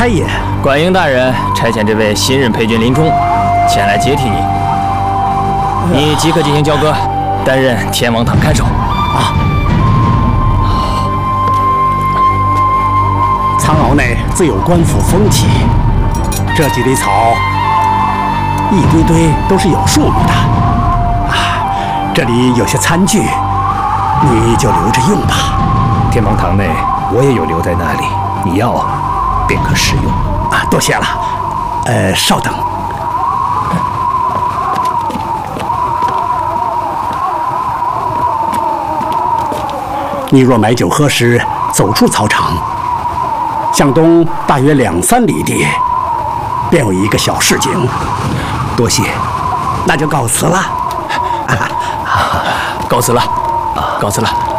太爷， 管营大人差遣这位新任陪军林冲前来接替你，你即刻进行交割，担任天王堂看守。 啊！苍坳内自有官府风气，这几粒草，一堆堆都是有数目的。啊，这里有些餐具，你就留着用吧。 天王堂内我也有留在那里，你要便可使用。 啊，多谢了。稍等。你若买酒喝时，走出草场，向东大约2、3里地，便有一个小市井。 多谢， 那就告辞了。 告辞了，告辞了。